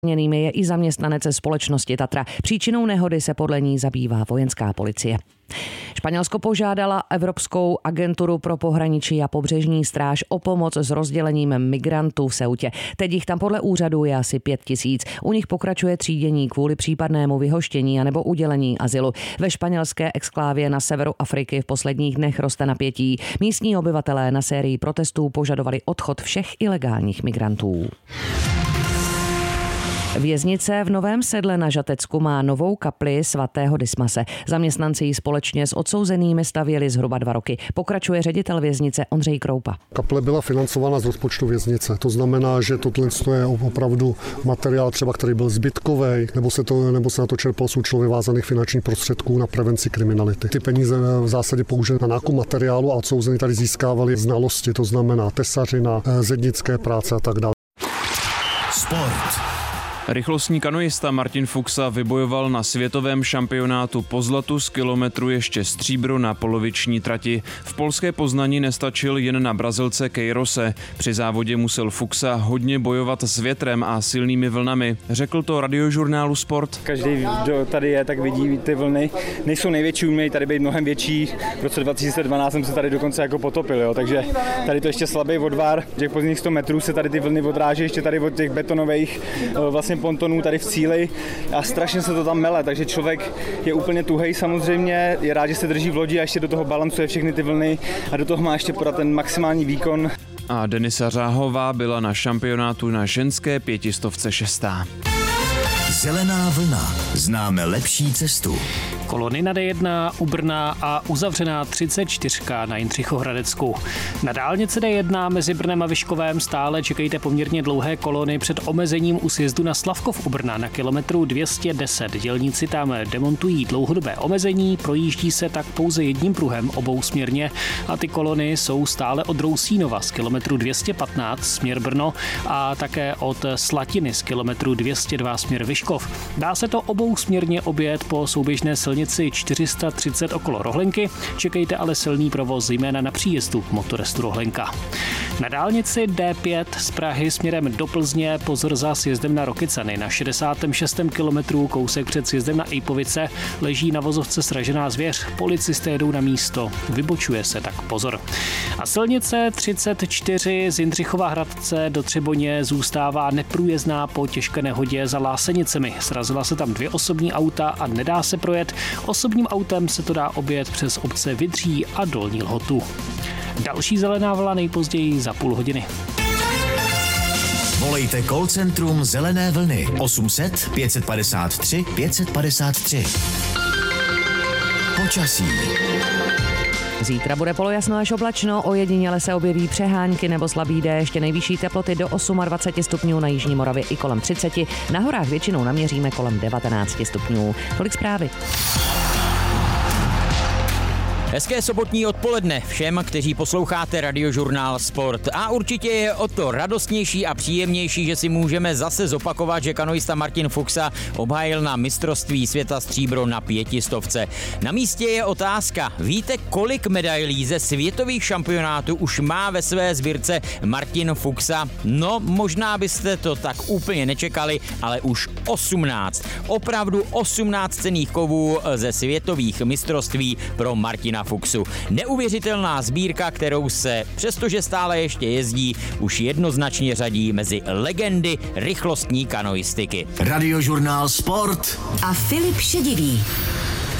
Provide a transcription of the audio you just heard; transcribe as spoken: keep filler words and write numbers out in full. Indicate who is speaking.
Speaker 1: je i zaměstnanec společnosti Tatra. Příčinou nehody se podle ní zabývá vojenská policie. Španělsko požádala Evropskou agenturu pro pohraničí a pobřežní stráž o pomoc s rozdělením migrantů v Ceutě. Teď jich tam podle úřadu je asi pět tisíc. U nich pokračuje třídění kvůli případnému vyhoštění anebo udělení azylu. Ve španělské exklávě na severu Afriky v posledních dnech roste napětí. Místní obyvatelé na sérii protestů požadovali odchod všech ilegálních migrantů. Věznice v Novém Sedle na Žatecku má novou kapli svatého Dismase. Zaměstnanci ji společně s odsouzenými stavěli zhruba dva roky. Pokračuje ředitel věznice Ondřej Kroupa.
Speaker 2: Kaple byla financována z rozpočtu věznice. To znamená, že tohle je opravdu materiál třeba, který byl zbytkový, nebo se, to, nebo se na to čerpal z účelově vázaných finančních prostředků na prevenci kriminality. Ty peníze v zásadě použili na nákup materiálu a odsouzení tady získávali znalosti, to znamená tesařina, zednické práce a tak dále.
Speaker 3: Sport.
Speaker 4: Rychlostní kanoista Martin Fuxa vybojoval na světovém šampionátu po zlatu z kilometru ještě stříbro na poloviční trati. V polské Poznani nestačil jen na Brazilce Queirose. Při závodě musel Fuxa hodně bojovat s větrem a silnými vlnami. Řekl to radiožurnálu Sport.
Speaker 5: Každý, kdo tady je, tak vidí ty vlny. Nejsou největší, umějí tady být mnohem větší. V roce dva tisíce dvanáct jsem se tady dokonce jako potopil, jo. Takže tady to ještě slabý odvar. V těch pozdních sto metrů se tady ty vlny odráží ještě tady od těch betonových vlastně pontonů tady v cíli a strašně se to tam mele, takže člověk je úplně tuhej samozřejmě, je rád, že se drží v lodi a ještě do toho balancuje všechny ty vlny a do toho má ještě podat ten maximální výkon.
Speaker 4: A Denisa Řáhová byla na šampionátu na ženské pětistovce šestá.
Speaker 3: Zelená vlna. Známe lepší cestu.
Speaker 6: Kolony na D jedna u Brna a uzavřená třicet čtyři na Jindřichohradecku. Na dálnici D jedna mezi Brnem a Vyškovém stále čekejte poměrně dlouhé kolony před omezením u sjezdu na Slavkov u Brna na kilometru dvě stě deset. Dělníci tam demontují dlouhodobé omezení, projíždí se tak pouze jedním pruhem obousměrně a ty kolony jsou stále od Rousínova z kilometru dvě stě patnáct směr Brno a také od Slatiny z kilometru dvě stě dva směr Vyškov. Dá se to obousměrně objet po souběžné silnici čtyři sta třicet okolo Rohlenky, čekejte ale silný provoz zejména na příjezdu Motorestu Rohlenka. Na dálnici D pět z Prahy směrem do Plzně pozor za sjezdem na Rokycany. Na šedesátém šestém kilometru kousek před sjezdem na Ejpovice leží na vozovce sražená zvěř. Policisté jedou na místo, vybočuje se, tak pozor. A silnice třicet čtyři z Jindřichova Hradce do Třeboně zůstává neprůjezdná po těžké nehodě za Lásenicemi. Srazila se tam dvě osobní auta a nedá se projet. Osobním autem se to dá objet přes obce Vydří a Dolní Lhotu. Další zelená vlna nejpozději za půl hodiny.
Speaker 3: Volejte call centrum Zelené vlny osm set pět padesát tři pět padesát tři. Počasí.
Speaker 1: Zítra bude polojasno až oblačno, ojediněle se objeví přehánky nebo slabý déšť, nejvyšší teploty do dvacet osm stupňů na jižní Moravě i kolem třicet. Na horách většinou naměříme kolem devatenáct stupňů. Tolik zprávy.
Speaker 7: Hezké sobotní odpoledne všem, kteří posloucháte radiožurnál Sport. A určitě je o to radostnější a příjemnější, že si můžeme zase zopakovat, že kanoista Martin Fuxa obhájil na mistrovství světa stříbro na pětistovce. Na místě je otázka, víte, kolik medailí ze světových šampionátů už má ve své sbírce Martin Fuxa? No, možná byste to tak úplně nečekali, ale už osmnáct. Opravdu osmnáct cenných kovů ze světových mistrovství pro Martina Fuxu. Neuvěřitelná sbírka, kterou se, přestože stále ještě jezdí, už jednoznačně řadí mezi legendy rychlostní kanoistiky.
Speaker 3: Radiožurnál Sport
Speaker 8: a Filip Šedivý.